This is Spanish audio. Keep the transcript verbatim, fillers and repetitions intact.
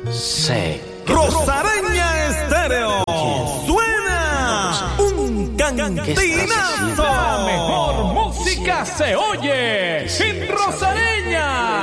sé. Rosareña Estéreo. Suena un cantinazo. La mejor música se oye en Rosareña.